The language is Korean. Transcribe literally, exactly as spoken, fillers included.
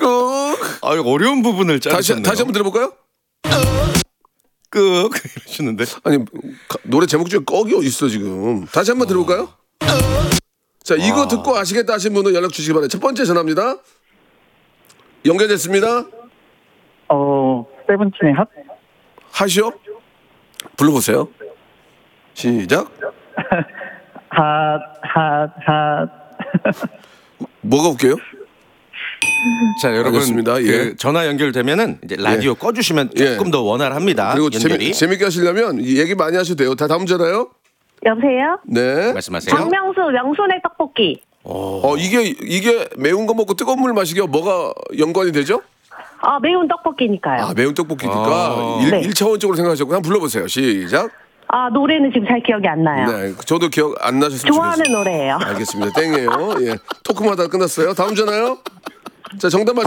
아, 어려운 부분을 다시 짜셨네요. 다시 한번 들어볼까요? 끄 이러시는데. 아니 가, 노래 제목 중에 꺽이 어디 있어 지금? 다시 한번 들어볼까요? 자, 이거 아. 듣고 아시겠다 하신 분은 연락 주시기 바랍니다. 첫 번째 전화입니다. 연결됐습니다. 어, 세븐틴의 핫? 하시오? 불러보세요. 시작. 핫, 핫, 핫. 뭐가 웃겨요? 자, 여러분 알겠습니다. 그 예. 전화 연결되면은 이제 라디오 꺼주시면 조금 예. 더 원활합니다. 그리고 연결이. 재미, 재밌게 하시려면 이 얘기 많이 하셔도 돼요. 다 다음 전화요? 여보세요? 네. 말씀하세요. 박명수 명순의 떡볶이. 어, 이게 이게 매운 거 먹고 뜨거운 물 마시기가 뭐가 연관이 되죠? 아, 매운 떡볶이니까요. 아, 매운 떡볶이니까 아. 일, 네. 일차원적으로 생각하셨고 한번 불러보세요. 시작. 아, 노래는 지금 잘 기억이 안 나요. 네, 저도 기억 안 나셨으면 좋아하는 좋겠어요. 노래예요. 알겠습니다. 땡이에요. 예, 토크마다 끝났어요. 다음 전화요. 자, 정답